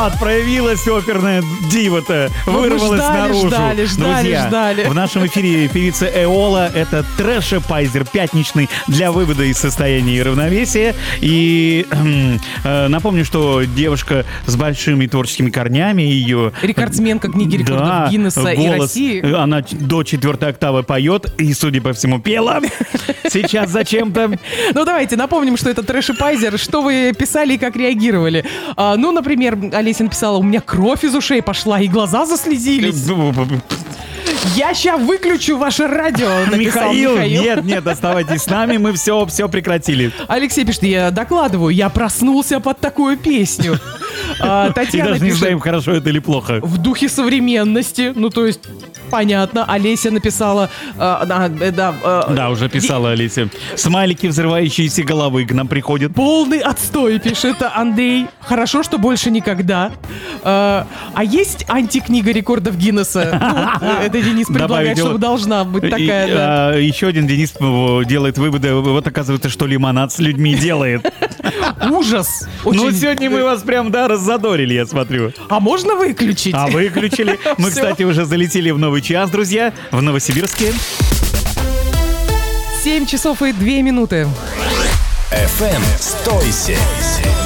Вот, проявилась оперная дива-то, вырвалась наружу. Ждали. В нашем эфире певица Эола. Это трэшепайзер пятничный для вывода из состояния равновесия. И напомню, что девушка с большими творческими корнями, ее... Рекордсменка книги рекордов Гиннесса и России. Она до 4-й октавы поет и, судя по всему, пела. Сейчас зачем-то. Ну, давайте напомним, что это трэшепайзер. Что вы писали и как реагировали? Например, Олеся написала: у меня кровь из ушей пошла и глаза заслезились. Я сейчас выключу ваше радио, написал Михаил. Нет, оставайтесь с нами, мы все прекратили. Алексей пишет: я докладываю, я проснулся под такую песню. Татьяна и даже пишет: не знаем, хорошо это или плохо. В духе современности, то есть... Понятно. Олеся написала... Да, уже писала Олеся. Смайлики взрывающиеся головы к нам приходят. Полный отстой, пишет Андрей. Хорошо, что больше никогда. А есть антикнига рекордов Гиннесса? Это Денис предлагает, чтобы должна быть такая. Еще один Денис делает выводы. Вот оказывается, что лимонад с людьми делает. Ужас. Сегодня мы вас прям, раззадорили, я смотрю. А можно выключить? Выключили. Мы, кстати, уже залетели в новый час, друзья, в Новосибирске. 7 часов и 2 минуты. FM 107.